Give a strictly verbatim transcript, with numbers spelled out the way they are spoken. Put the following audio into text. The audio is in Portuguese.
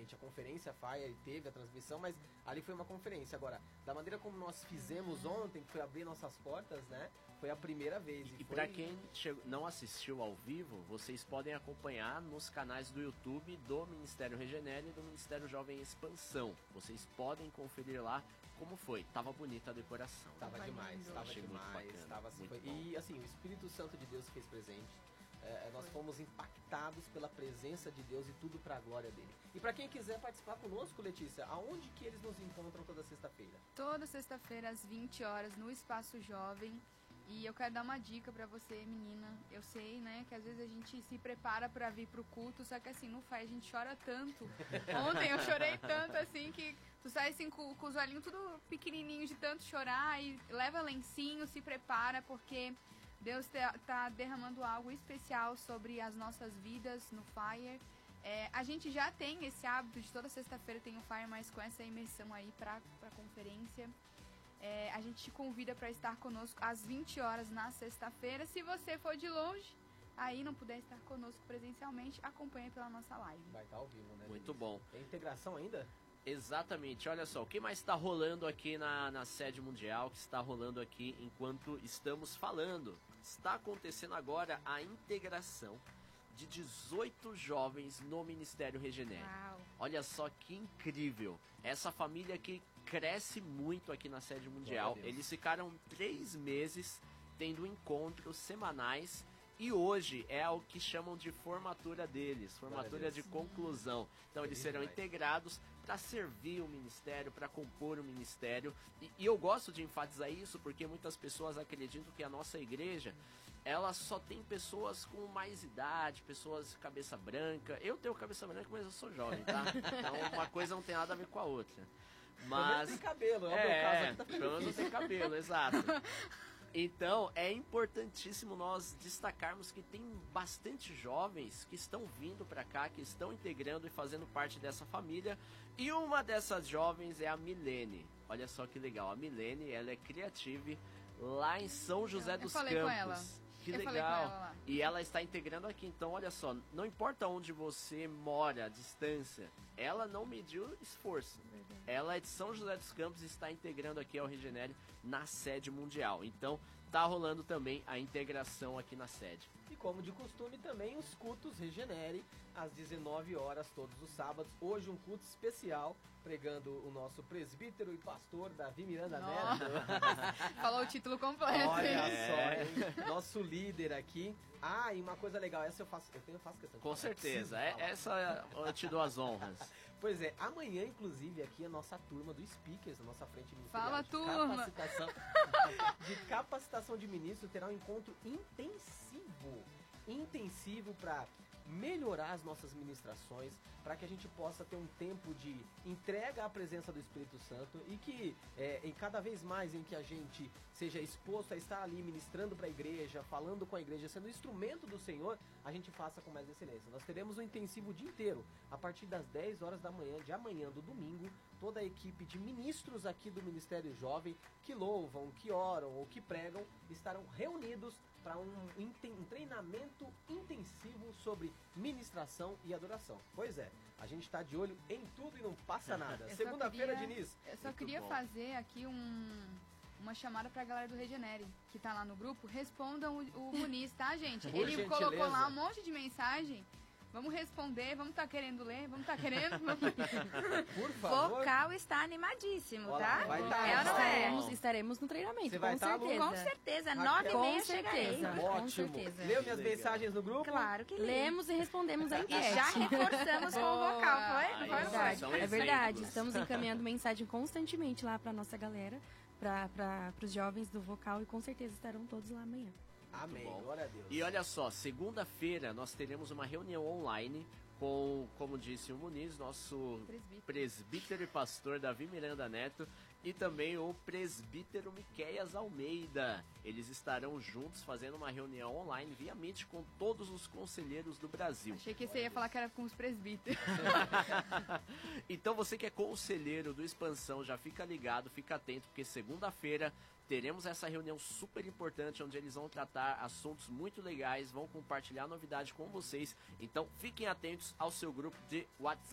obviamente, a conferência Fire teve a transmissão, mas ali foi uma conferência. Agora, da maneira como nós fizemos ontem, que foi abrir nossas portas, né? Foi a primeira vez. E, e e foi... para quem chegou, não assistiu ao vivo, vocês podem acompanhar nos canais do YouTube do Ministério Regenere e do Ministério Jovem Expansão. Vocês podem conferir lá como foi. Tava bonita a decoração. Tava Tá demais, lindo. tava Achei muito demais. bacana, Tava, muito foi... bom. E assim, o Espírito Santo de Deus fez presente. É, nós fomos impactados pela presença de Deus e tudo para a glória dele. E para quem quiser participar conosco, Letícia, aonde que eles nos encontram toda sexta-feira? Toda sexta-feira às vinte horas no Espaço Jovem. E eu quero dar uma dica pra você, menina. Eu sei, né, que às vezes a gente se prepara pra vir pro culto, só que assim, não faz, a gente chora tanto. Ontem eu chorei tanto, assim, que tu sai assim com, com os olhinhos tudo pequenininhos de tanto chorar e leva lencinho, se prepara, porque Deus tá derramando algo especial sobre as nossas vidas no Fire. É, a gente já tem esse hábito de toda sexta-feira tem o Fire, mas com essa imersão aí pra, pra conferência. É, a gente te convida para estar conosco às vinte horas na sexta-feira. Se você for de longe, aí não puder estar conosco presencialmente, acompanhe pela nossa live. Vai estar ao vivo, né? Muito Denise? bom. Tem integração ainda? Exatamente, olha só, o que mais está rolando aqui na, na sede mundial, que está rolando aqui enquanto estamos falando? Está acontecendo agora a integração de dezoito jovens no Ministério Regenere. Uau. Olha só que incrível, essa família que cresce muito aqui na sede mundial. Glória a Deus. Eles ficaram três meses tendo encontros semanais. E hoje é o que chamam de formatura deles, formatura de conclusão. Então eles serão integrados para servir o ministério, para compor o ministério. E, e eu gosto de enfatizar isso porque muitas pessoas acreditam que a nossa igreja, ela só tem pessoas com mais idade, pessoas de cabeça branca. Eu tenho cabeça branca, mas eu sou jovem, tá? Então uma coisa não tem nada a ver com a outra. Mas tem cabelo, é o meu é, caso aqui tá pelo menos não tem cabelo, exato. Então, é importantíssimo nós destacarmos que tem bastante jovens que estão vindo para cá, que estão integrando e fazendo parte dessa família. E uma dessas jovens é a Milene. Olha só que legal, a Milene, ela é creative lá em São José dos Eu falei Campos. com ela. Que Eu legal. falei com ela lá. E ela está integrando aqui. Então, olha só, não importa onde você mora, a distância, ela não mediu esforço. Verdade. Ela é de São José dos Campos e está integrando aqui ao Regenere na sede mundial. Então, tá rolando também a integração aqui na sede. E como de costume também os cultos Regenere às dezenove horas todos os sábados. Hoje um culto especial pregando o nosso presbítero e pastor Davi Miranda Nossa. Neto. Falou o título completo. Olha É. só, hein? Nosso líder aqui. Ah, e uma coisa legal, essa eu faço, eu tenho, eu faço questão de Com falar, certeza, preciso é, falar. essa eu te dou as honras. Pois é, amanhã, inclusive, aqui a nossa turma do Speakers, a nossa frente ministerial Fala, de turma! capacitação de capacitação de ministro, terá um encontro intensivo, intensivo para melhorar as nossas ministrações, para que a gente possa ter um tempo de entrega à presença do Espírito Santo e que é, em cada vez mais em que a gente seja exposto a estar ali ministrando para a igreja, falando com a igreja, sendo instrumento do Senhor, a gente faça com mais excelência. Nós teremos um intensivo o dia inteiro, a partir das dez horas da manhã, de amanhã do domingo, toda a equipe de ministros aqui do Ministério Jovem, que louvam, que oram ou que pregam, estarão reunidos para um, um treinamento intensivo sobre ministração e adoração. Pois é, a gente está de olho em tudo e não passa nada. Eu só Segunda-feira, queria- Diniz. Eu só Muito queria bom. fazer aqui um, uma chamada pra galera do Regenere, que tá lá no grupo. Respondam o, o Muniz, tá, gente? Por Ele gentileza. colocou lá um monte de mensagem. Vamos responder, vamos tá querendo ler, vamos tá querendo. Vamos... Por favor. Vocal está animadíssimo, Olha tá? lá, vai tá. É ou não é? Estaremos, estaremos no treinamento, Você com vai tá, Lu? certeza. Com certeza, Raquel. nove e meia Com chegarei. certeza. Com Ótimo. certeza. Leu minhas Legal. mensagens no grupo? Claro que lembro. Lemos e respondemos a E enquete. já reforçamos com o Boa. vocal, foi? Aí, Foi, ó, foi. Verdade, São é verdade. exemplos. Estamos encaminhando mensagem constantemente lá para nossa galera, para os jovens do vocal, e com certeza estarão todos lá amanhã. Amém, bom. glória a Deus. E olha só, segunda-feira nós teremos uma reunião online com, como disse o Muniz, nosso Presbítero. presbítero e pastor Davi Miranda Neto e também o presbítero Miqueias Almeida. Eles estarão juntos fazendo uma reunião online via Meet com todos os conselheiros do Brasil. Achei que você ia falar que era com os presbíteros. Então você que é conselheiro do Expansão, já fica ligado, fica atento, porque segunda-feira teremos essa reunião super importante, onde eles vão tratar assuntos muito legais, vão compartilhar novidades com vocês. Então fiquem atentos ao seu grupo de WhatsApp.